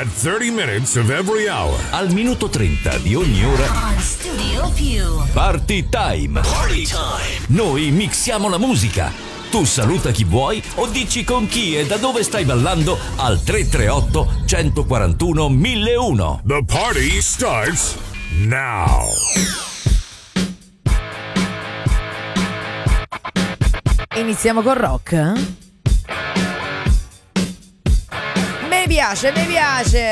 At 30 minutes of every hour. Al minuto 30 di ogni ora. On Studio Più. Party time. Party time. Noi mixiamo la musica. Tu saluta chi vuoi o dici con chi e da dove stai ballando al 338 141 1001. The party starts now. Iniziamo con rock? Mi piace, mi piace.